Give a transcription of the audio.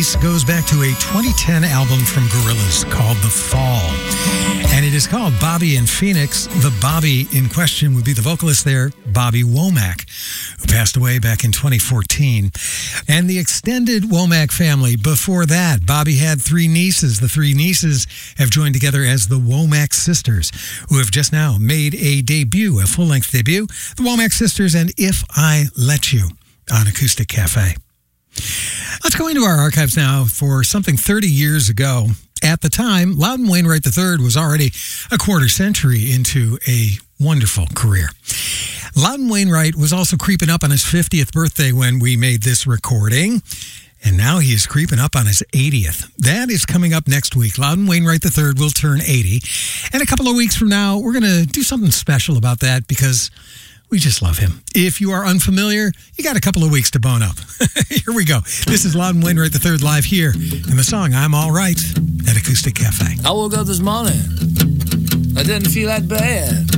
This goes back to a 2010 album from Gorillaz called The Fall. And it is called Bobby and Phoenix. The Bobby in question would be the vocalist there, Bobby Womack, who passed away back in 2014. And the extended Womack family before that. Bobby had three nieces. The three nieces have joined together as the Womack Sisters, who have just now made a debut, a full-length debut. The Womack Sisters and If I Let You on Acoustic Cafe. Let's go into our archives now for something 30 years ago. At the time, Loudon Wainwright III was already a quarter century into a wonderful career. Loudon Wainwright was also creeping up on his 50th birthday when we made this recording, and now he is creeping up on his 80th. That is coming up next week. Loudon Wainwright III will turn 80, and a couple of weeks from now, we're going to do something special about that because we just love him. If you are unfamiliar, you got a couple of weeks to bone up. Here we go. This is Loudon Wainwright III live here in the song I'm All Right at Acoustic Cafe. I woke up this morning. I didn't feel that bad.